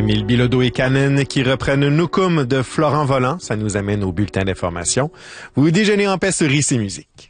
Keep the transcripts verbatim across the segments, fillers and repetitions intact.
Émile Bilodeau et Canen qui reprennent Nukum de Florent Volant. Ça nous amène au bulletin d'information. Vous déjeunez en paix sur Ici Musique.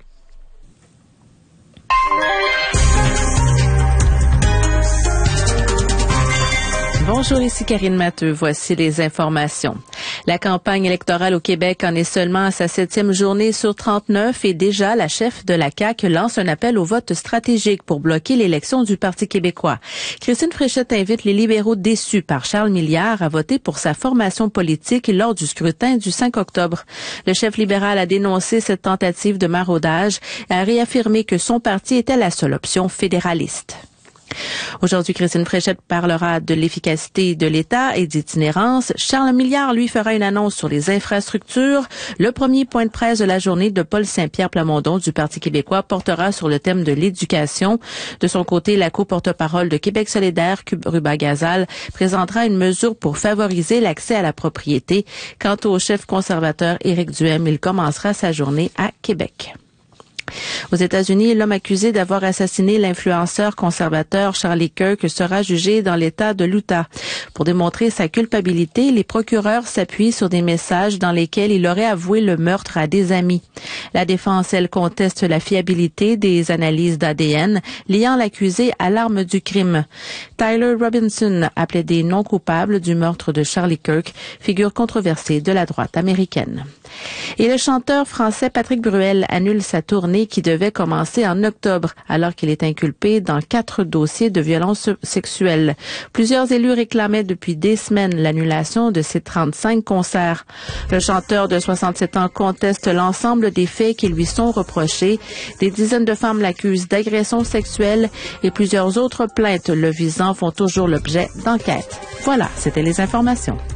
Bonjour, ici Karine Matteux. Voici les informations. La campagne électorale au Québec en est seulement à sa septième journée sur trente-neuf et déjà la chef de la C A Q lance un appel au vote stratégique pour bloquer l'élection du Parti québécois. Christine Fréchette invite les libéraux déçus par Charles Milliard à voter pour sa formation politique lors du scrutin du cinq octobre. Le chef libéral a dénoncé cette tentative de maraudage et a réaffirmé que son parti était la seule option fédéraliste. Aujourd'hui, Christine Fréchette parlera de l'efficacité de l'État et d'itinérance. Charles Milliard, lui, fera une annonce sur les infrastructures. Le premier point de presse de la journée de Paul Saint-Pierre Plamondon du Parti québécois portera sur le thème de l'éducation. De son côté, la co-porte-parole de Québec solidaire, Ruba Gazal, présentera une mesure pour favoriser l'accès à la propriété. Quant au chef conservateur Éric Duhem, il commencera sa journée à Québec. Aux États-Unis, l'homme accusé d'avoir assassiné l'influenceur conservateur Charlie Kirk sera jugé dans l'État de l'Utah. Pour démontrer sa culpabilité, les procureurs s'appuient sur des messages dans lesquels il aurait avoué le meurtre à des amis. La défense, elle, conteste la fiabilité des analyses d'A D N liant l'accusé à l'arme du crime. Tyler Robinson, appelé des non coupables du meurtre de Charlie Kirk, figure controversée de la droite américaine. Et le chanteur français Patrick Bruel annule sa tournée qui devait commencer en octobre, alors qu'il est inculpé dans quatre dossiers de violences sexuelles. Plusieurs élus réclamaient depuis des semaines l'annulation de ses trente-cinq concerts. Le chanteur de soixante-sept ans conteste l'ensemble des faits qui lui sont reprochés. Des dizaines de femmes l'accusent d'agression sexuelle et plusieurs autres plaintes le visant font toujours l'objet d'enquêtes. Voilà, c'était les informations.